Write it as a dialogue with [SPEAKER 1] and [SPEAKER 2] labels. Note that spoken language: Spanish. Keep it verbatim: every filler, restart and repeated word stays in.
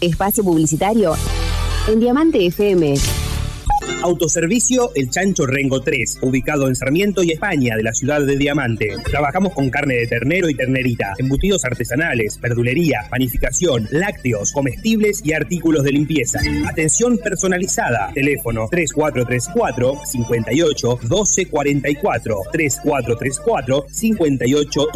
[SPEAKER 1] Espacio publicitario en Diamante F M.
[SPEAKER 2] Autoservicio El Chancho Rengo tres, ubicado en Sarmiento y España, de la ciudad de Diamante. Trabajamos con carne de ternero y ternerita, embutidos artesanales, verdulería, panificación, lácteos, comestibles y artículos de limpieza. Atención personalizada. Teléfono tres cuatro tres cuatro, cinco ocho, uno dos cuatro cuatro, tres cuatro tres cuatro, cinco ocho